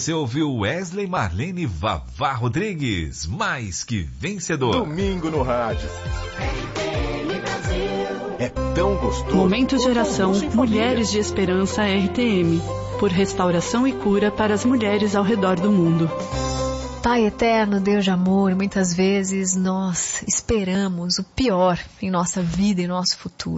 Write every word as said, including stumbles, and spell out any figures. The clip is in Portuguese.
você ouviu Wesley Marlene Vavá Rodrigues, Mais Que Vencedor. Domingo no rádio. É tão gostoso. Momento de oração, Mulheres de Esperança R T M. Por restauração e cura para as mulheres ao redor do mundo. Pai eterno, Deus de amor, muitas vezes nós esperamos o pior em nossa vida e nosso futuro.